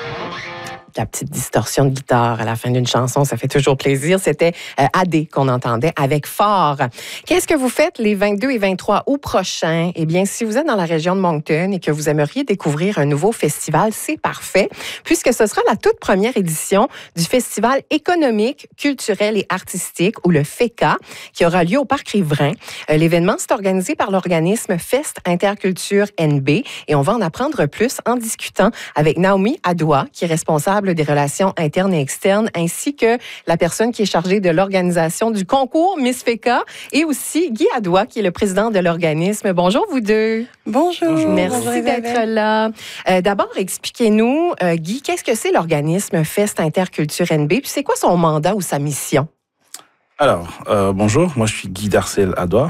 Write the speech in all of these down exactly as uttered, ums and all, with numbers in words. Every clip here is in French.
La petite distorsion de guitare à la fin d'une chanson, ça fait toujours plaisir. C'était euh, A D qu'on entendait avec Fort. Qu'est-ce que vous faites les vingt-deux et vingt-trois août prochains? Eh bien, si vous êtes dans la région de Moncton et que vous aimeriez découvrir un nouveau festival, c'est parfait, puisque ce sera la toute première édition du Festival économique, culturel et artistique, ou le F E C A, qui aura lieu au Parc Riverain. Euh, l'événement, c'est organisé par l'organisme Fest Interculture N B, et on va en apprendre plus en discutant avec Naomi Adoua, qui est responsable des relations internes et externes, ainsi que la personne qui est chargée de l'organisation du concours Miss F E C A, et aussi Guy Adoua, qui est le président de l'organisme. Bonjour, vous deux. Bonjour. Bonjour. Merci Bonjour, d'être là. Euh, d'abord, expliquez-nous, euh, Guy, qu'est-ce que c'est l'organisme Fest Interculture N B, puis c'est quoi son mandat ou sa mission? Alors, euh, bonjour, moi je suis Guy Darcel Adoua.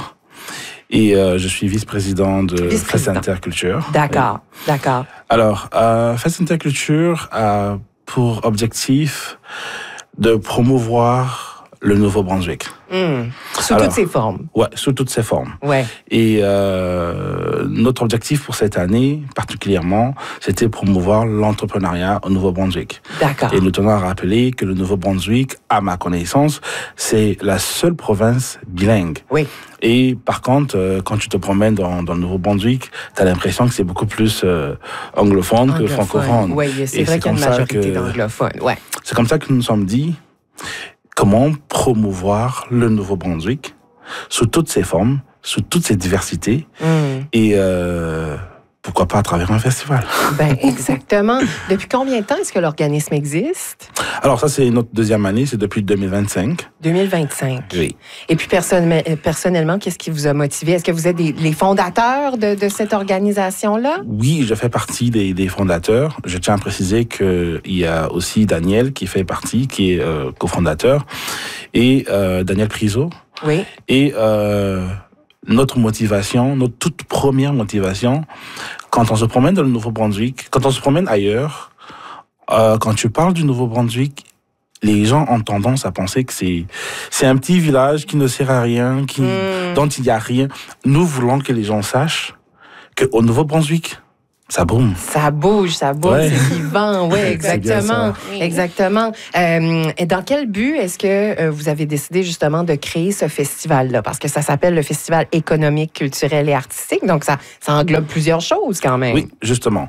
Et euh, je suis vice-président de Fest Interculture. D'accord, et... d'accord. Alors, euh, Fest Interculture a pour objectif de promouvoir le Nouveau-Brunswick. Mmh. Sous Alors, toutes ses formes. Ouais, sous toutes ses formes. Ouais. Et euh, notre objectif pour cette année, particulièrement, c'était promouvoir l'entrepreneuriat au Nouveau-Brunswick. D'accord. Et nous tenons à rappeler que le Nouveau-Brunswick, à ma connaissance, c'est la seule province bilingue. Oui. Et par contre, euh, quand tu te promènes dans, dans le Nouveau-Brunswick, tu as l'impression que c'est beaucoup plus euh, anglophone, anglophone que francophone. Oui, c'est vrai qu'il y a une majorité d'anglophones. Ouais. C'est comme ça que nous nous sommes dit, comment promouvoir le Nouveau-Brunswick sous toutes ses formes, sous toutes ses diversités, mm. et euh, pourquoi pas à travers un festival. Ben exactement. Depuis combien de temps est-ce que l'organisme existe? Alors ça, c'est notre deuxième année, c'est depuis deux mille vingt-cinq. deux mille vingt-cinq. Oui. Et puis personnellement, personnellement qu'est-ce qui vous a motivé? Est-ce que vous êtes des, les fondateurs de, de cette organisation-là? Oui, je fais partie des, des fondateurs. Je tiens à préciser qu'il y a aussi Daniel qui fait partie, qui est euh, cofondateur, et euh, Daniel Priso. Oui. Et euh, notre motivation, notre toute première motivation, quand on se promène dans le Nouveau-Brunswick, quand on se promène ailleurs, euh, quand tu parles du Nouveau-Brunswick, les gens ont tendance à penser que c'est c'est un petit village qui ne sert à rien, qui mm. dont il n'y a rien. Nous voulons que les gens sachent qu'au Nouveau-Brunswick, ça bouge. Ça bouge, ça bouge, ouais. C'est vivant, oui, exactement. Exactement. Euh, et dans quel but est-ce que euh, vous avez décidé justement de créer ce festival-là? Parce que ça s'appelle le Festival économique, culturel et artistique, donc ça, ça englobe plusieurs choses quand même. Oui, justement.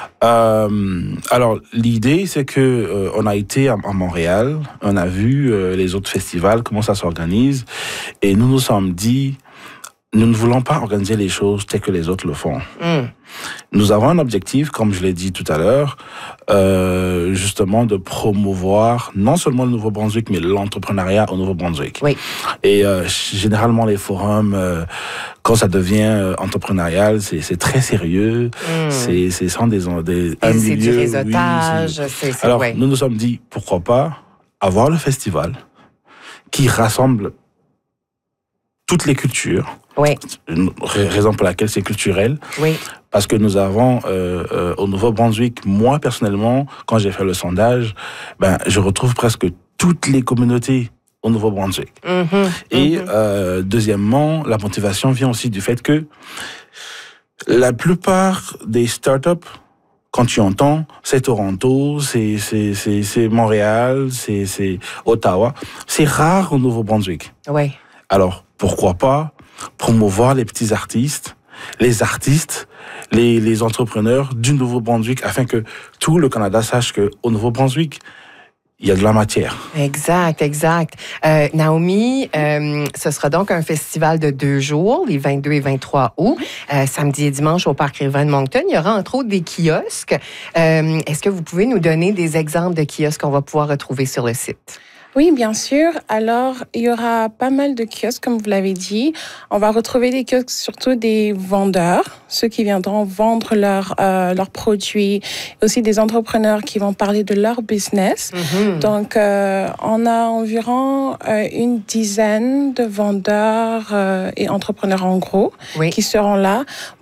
Euh, alors, l'idée, c'est que euh, on a été à, à Montréal, on a vu euh, les autres festivals, comment ça s'organise, et nous nous sommes dit, nous ne voulons pas organiser les choses telles que les autres le font. Mm. Nous avons un objectif, comme je l'ai dit tout à l'heure, euh, justement de promouvoir non seulement le Nouveau-Brunswick, mais l'entrepreneuriat au Nouveau-Brunswick. Oui. Et euh, généralement, les forums, euh, quand ça devient euh, entrepreneurial, c'est, c'est très sérieux. Mm. C'est, c'est sans des... des un c'est milieu, du réseautage. Oui, c'est... C'est, c'est, Alors, ouais. nous nous sommes dit, pourquoi pas avoir le festival qui rassemble toutes les cultures. Oui. Une raison pour laquelle c'est culturel. Oui. Parce que nous avons, euh, euh, au Nouveau-Brunswick, moi personnellement, quand j'ai fait le sondage, ben, je retrouve presque toutes les communautés au Nouveau-Brunswick. Mm-hmm. Et mm-hmm. Euh, deuxièmement, la motivation vient aussi du fait que la plupart des startups, quand tu entends, c'est Toronto, c'est, c'est, c'est, c'est Montréal, c'est, c'est Ottawa. C'est rare au Nouveau-Brunswick. Oui. Alors, pourquoi pas promouvoir les petits artistes, les artistes, les, les entrepreneurs du Nouveau-Brunswick, afin que tout le Canada sache qu'au Nouveau-Brunswick, il y a de la matière. Exact, exact. Euh, Naomi, euh, ce sera donc un festival de deux jours, les vingt-deux et vingt-trois août, euh, samedi et dimanche au Parc Riverain de Moncton. Il y aura entre autres des kiosques. Euh, est-ce que vous pouvez nous donner des exemples de kiosques qu'on va pouvoir retrouver sur le site? Oui, bien sûr. Alors, il y aura pas mal de kiosques, comme vous l'avez dit. On va retrouver des kiosques, surtout des vendeurs, ceux qui viendront vendre leurs euh, leurs produits, aussi des entrepreneurs qui vont parler de leur business. Mm-hmm. Donc, euh, on a environ euh, une dizaine de vendeurs euh, et entrepreneurs en gros oui. qui seront là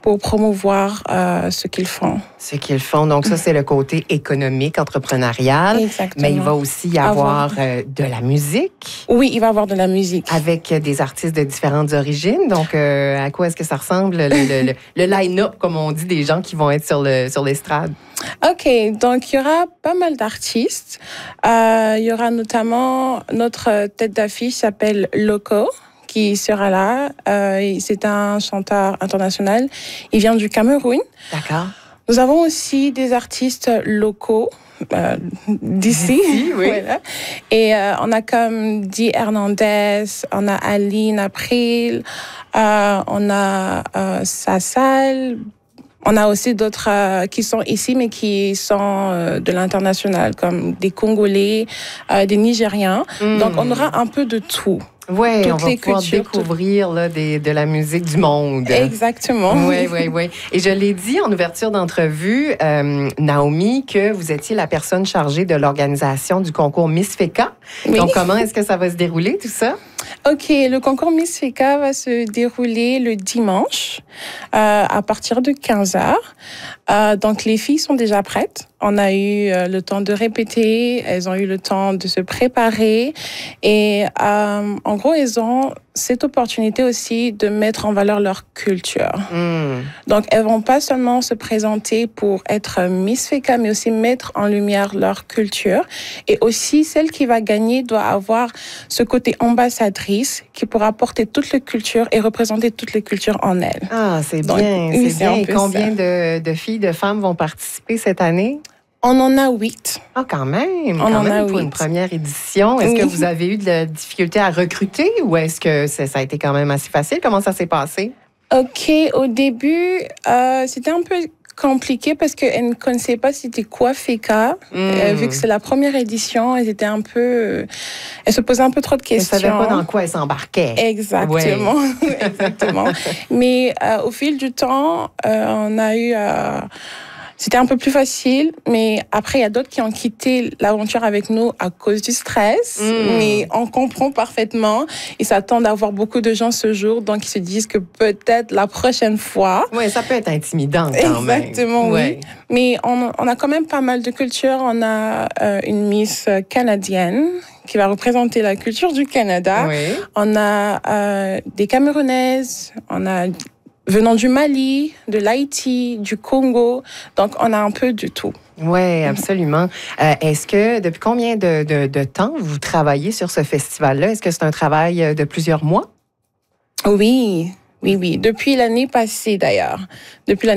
pour promouvoir euh, ce qu'ils font. Ce qu'ils font. Donc, ça, c'est le côté économique, entrepreneurial. Exactement. Mais il va aussi y avoir, avoir... Euh, de la musique. Oui, il va y avoir de la musique. Avec des artistes de différentes origines. Donc, euh, à quoi est-ce que ça ressemble, le, le, le, le line-up, comme on dit, des gens qui vont être sur, le, sur l'estrade? OK, donc il y aura pas mal d'artistes. Euh, il y aura notamment notre tête d'affiche s'appelle Loco, qui sera là. Euh, c'est un chanteur international. Il vient du Cameroun. D'accord. Nous avons aussi des artistes locaux euh, d'ici. D'ici, oui. Voilà. Et euh, on a comme Di Hernandez, on a Aline April, euh, on a euh, Sassal. On a aussi d'autres euh, qui sont ici, mais qui sont euh, de l'international, comme des Congolais, euh, des Nigériens. Mmh. Donc, on aura un peu de tout. Oui, on va pouvoir cultures, découvrir là, des, de la musique du monde. Exactement. Oui, oui, oui. Et je l'ai dit en ouverture d'entrevue, euh, Naomi, que vous étiez la personne chargée de l'organisation du concours Miss Feka. Oui. Donc, comment est-ce que ça va se dérouler, tout ça? OK, le concours Miss Feka va se dérouler le dimanche euh, à partir de quinze heures. Euh, donc, les filles sont déjà prêtes. On a eu euh, le temps de répéter, elles ont eu le temps de se préparer et euh, en gros, elles ont cette opportunité aussi de mettre en valeur leur culture. Mm. Donc, elles vont pas seulement se présenter pour être Miss Feka, mais aussi mettre en lumière leur culture. Et aussi, celle qui va gagner doit avoir ce côté ambassadrice qui pourra porter toutes les cultures et représenter toutes les cultures en elle. Ah, c'est Donc, bien, oui, c'est bien. Et combien de, de filles, de femmes vont participer cette année? On en a huit. Ah, quand même! On quand en même a pour huit. Une première édition. Est-ce oui. que vous avez eu de la difficulté à recruter ou est-ce que ça a été quand même assez facile? Comment ça s'est passé? OK. Au début, euh, c'était un peu compliqué parce qu'elles ne connaissaient pas c'était quoi Feka. Mm. Euh, vu que c'est la première édition, elles étaient un peu... Euh, elles se posaient un peu trop de questions. Elles ne savaient pas dans quoi elles s'embarquaient. Exactement. Ouais. Exactement. Mais euh, au fil du temps, euh, on a eu... Euh, C'était un peu plus facile, mais après, il y a d'autres qui ont quitté l'aventure avec nous à cause du stress. Mmh. Mais on comprend parfaitement. Ils s'attendent d'avoir beaucoup de gens ce jour, donc ils se disent que peut-être la prochaine fois... Oui, ça peut être intimidant quand Exactement, même. Exactement, oui. Ouais. Mais on, on a quand même pas mal de cultures. On a euh, une Miss canadienne qui va représenter la culture du Canada. Oui. On a euh, des Camerounaises, on a... venant du Mali, de l'Haïti, du Congo. Donc, on a un peu de tout. Oui, absolument. Euh, est-ce que, depuis combien de, de, de temps vous travaillez sur ce festival-là? Est-ce que c'est un travail de plusieurs mois? Oui, oui, oui. Depuis l'année passée, d'ailleurs. Depuis l'année